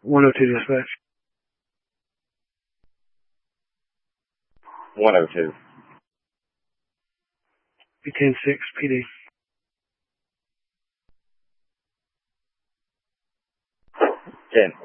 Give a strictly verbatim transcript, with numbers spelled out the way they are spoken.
one oh two dispatch. one oh two. B ten six P D. ten.